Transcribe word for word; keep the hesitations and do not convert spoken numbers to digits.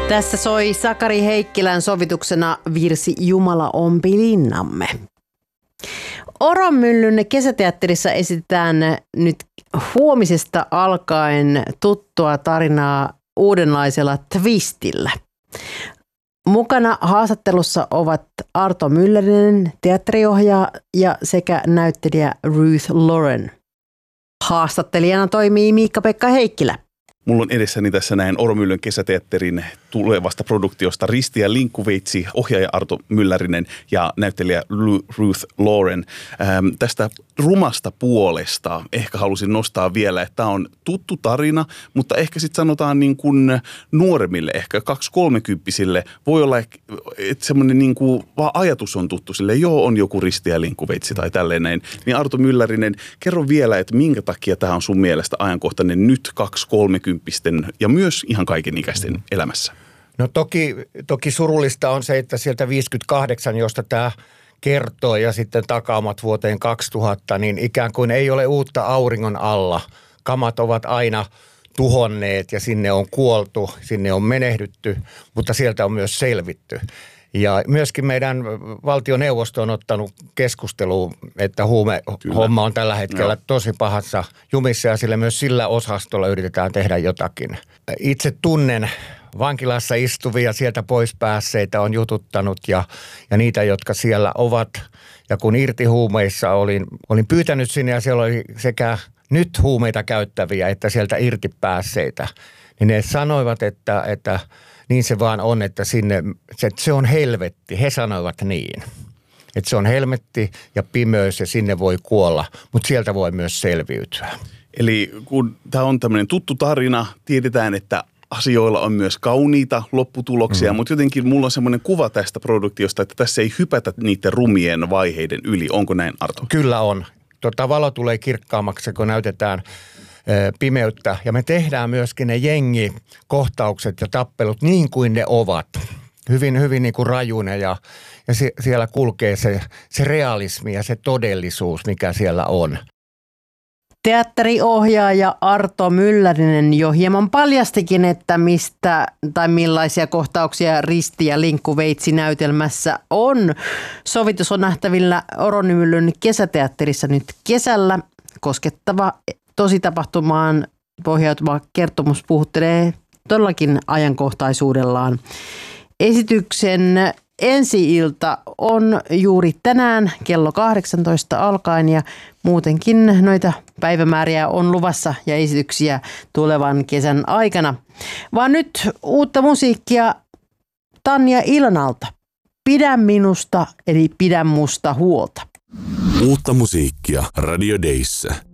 Tässä soi Sakari Heikkilän sovituksena virsi Jumala ompi linnamme. Oronmyllyn kesäteatterissa esitetään nyt huomisesta alkaen tuttua tarinaa uudenlaisella twistillä. Mukana haastattelussa ovat Arto Myllerinen, teatteriohjaaja sekä näyttelijä Ruth Lauren. Haastattelijana toimii Miikka-Pekka Heikkilä. Mulla on edessäni tässä näin Oronmyllyn kesäteatterin tulevasta produktiosta Risti ja Linkkuveitsi, ohjaaja Arto Myllärinen ja näyttelijä Ruth Lauren. Ähm, tästä rumasta puolesta ehkä halusin nostaa vielä, että tämä on tuttu tarina, mutta ehkä sitten sanotaan niin kuin nuoremmille, ehkä kaksi-kolmekymppisille voi olla, että semmoinen niin kuin vaan ajatus on tuttu sille, joo on joku Risti ja Linkkuveitsi tai tälleen näin. Niin Arto Myllärinen, kerro vielä, että minkä takia tämä on sun mielestä ajankohtainen nyt kaksi-kolmekymppisten ja myös ihan kaikenikäisten elämässä? No toki, toki surullista on se, että sieltä viisikymmentäkahdeksan, josta tämä kertoo ja sitten takaamat vuoteen kaksituhatta, niin ikään kuin ei ole uutta auringon alla. Kamat ovat aina tuhonneet ja sinne on kuoltu, sinne on menehdytty, mutta sieltä on myös selvitty. Ja myöskin meidän valtioneuvosto on ottanut keskusteluun, että huumehomma on tällä hetkellä tosi pahassa jumissa ja sillä myös sillä osastolla yritetään tehdä jotakin. Itse tunnen vankilassa istuvia, sieltä pois päässeitä on jututtanut ja, ja niitä, jotka siellä ovat. Ja kun irti huumeissa olin, olin pyytänyt sinne ja siellä oli sekä nyt huumeita käyttäviä että sieltä irti päässeitä, niin ne sanoivat, että, että niin se vaan on, että sinne, se, se on helvetti. He sanoivat niin, että se on helvetti ja pimeys ja sinne voi kuolla, mutta sieltä voi myös selviytyä. Eli kun tämä on tämmöinen tuttu tarina, tiedetään, että asioilla on myös kauniita lopputuloksia, mm. mutta jotenkin mulla on semmoinen kuva tästä produktiosta, että tässä ei hypätä niiden rumien vaiheiden yli. Onko näin, Arto? Kyllä on. Tota, valo tulee kirkkaammaksi, kun näytetään pimeyttä. Ja me tehdään myöskin ne jengikohtaukset ja tappelut niin kuin ne ovat. Hyvin, hyvin niin kuin rajuinen ja, ja se, siellä kulkee se, se realismi ja se todellisuus, mikä siellä on. Teatteriohjaaja Arto Myllärinen jo hieman paljastikin, että mistä tai millaisia kohtauksia Risti ja Linkkuveitsi -näytelmässä on. Sovitus on nähtävillä Oronmyllyn kesäteatterissa nyt kesällä. Koskettava tositapahtumaan pohjautuva kertomus puhuttelee todellakin ajankohtaisuudellaan. Esityksen ensi-ilta on juuri tänään kello kahdeksantoista alkaen ja muutenkin noita päivämääriä on luvassa ja esityksiä tulevan kesän aikana. Vaan nyt uutta musiikkia Tanja Ilanalta. Pidä minusta eli pidä musta huolta. Uutta musiikkia Radio Dayssä.